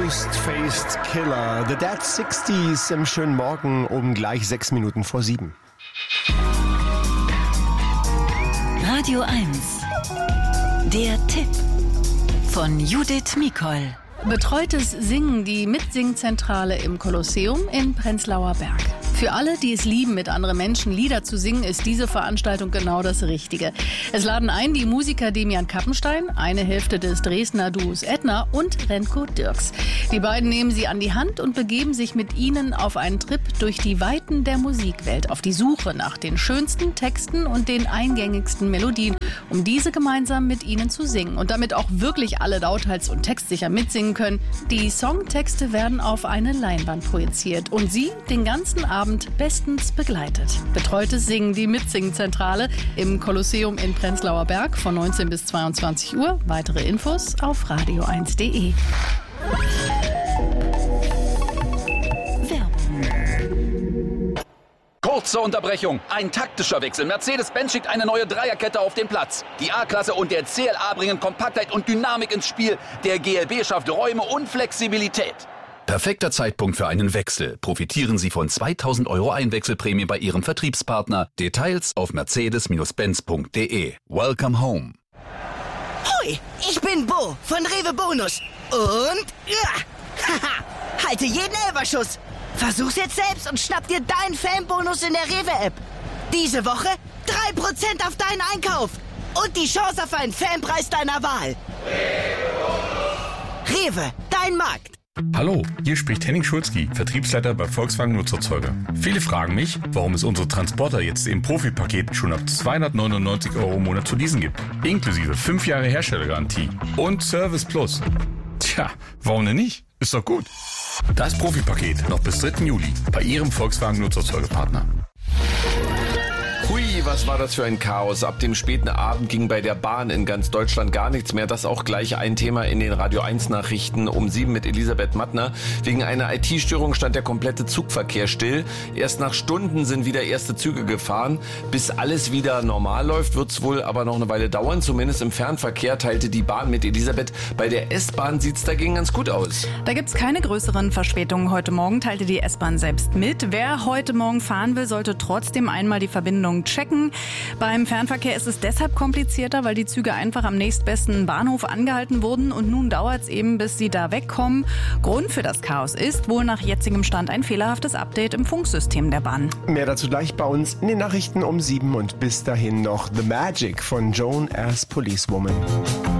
Ghost-Faced Killer, The Dead 60s im schönen Morgen um gleich 6 Minuten vor 7. Radio 1. Der Tipp von Judith Mikol. Betreutes Singen, die Mitsingzentrale im Kolosseum in Prenzlauer Berg. Für alle, die es lieben, mit anderen Menschen Lieder zu singen, ist diese Veranstaltung genau das Richtige. Es laden ein die Musiker Demian Kappenstein, eine Hälfte des Dresdner Duos Edna und Renko Dirks. Die beiden nehmen sie an die Hand und begeben sich mit ihnen auf einen Trip durch die Weiten der Musikwelt, auf die Suche nach den schönsten Texten und den eingängigsten Melodien, um diese gemeinsam mit ihnen zu singen. Und damit auch wirklich alle lauthals und textsicher mitsingen können, die Songtexte werden auf eine Leinwand projiziert und sie den ganzen Abend bestens begleitet. Betreutes Singen, die Mitsingzentrale im Kolosseum in Prenzlauer Berg von 19 bis 22 Uhr. Weitere Infos auf radio1.de. Kurze Unterbrechung, ein taktischer Wechsel. Mercedes-Benz schickt eine neue Dreierkette auf den Platz. Die A-Klasse und der CLA bringen Kompaktheit und Dynamik ins Spiel. Der GLB schafft Räume und Flexibilität. Perfekter Zeitpunkt für einen Wechsel. Profitieren Sie von 2.000 € Einwechselprämie bei Ihrem Vertriebspartner. Details auf mercedes-benz.de. Welcome home. Hoi, ich bin Bo von Rewe Bonus. Und halte jeden Elferschuss. Versuch's jetzt selbst und schnapp dir deinen Fanbonus in der Rewe-App. Diese Woche 3% auf deinen Einkauf. Und die Chance auf einen Fanpreis deiner Wahl. Rewe, dein Markt. Hallo, hier spricht Henning Schulzki, Vertriebsleiter bei Volkswagen Nutzerzeuger. Viele fragen mich, warum es unsere Transporter jetzt im Profi-Paket schon ab 299 € im Monat zu leasen gibt. Inklusive 5 Jahre Herstellergarantie und Service Plus. Tja, warum denn nicht? Ist doch gut. Das Profi-Paket noch bis 3. Juli bei Ihrem Volkswagen Nutzerzeugerpartner. Hui, was war das für ein Chaos. Ab dem späten Abend ging bei der Bahn in ganz Deutschland gar nichts mehr. Das auch gleich ein Thema in den Radio 1 Nachrichten um 7 mit Elisabeth Mattner. Wegen einer IT-Störung stand der komplette Zugverkehr still. Erst nach Stunden sind wieder erste Züge gefahren. Bis alles wieder normal läuft, wird es wohl aber noch eine Weile dauern. Zumindest im Fernverkehr teilte die Bahn mit Elisabeth. Bei der S-Bahn sieht es dagegen ganz gut aus. Da gibt es keine größeren Verspätungen heute Morgen, teilte die S-Bahn selbst mit. Wer heute Morgen fahren will, sollte trotzdem einmal die Verbindung checken. Beim Fernverkehr ist es deshalb komplizierter, weil die Züge einfach am nächstbesten Bahnhof angehalten wurden und nun dauert es eben, bis sie da wegkommen. Grund für das Chaos ist wohl nach jetzigem Stand ein fehlerhaftes Update im Funksystem der Bahn. Mehr dazu gleich bei uns in den Nachrichten um 7 und bis dahin noch The Magic von Joan as Policewoman.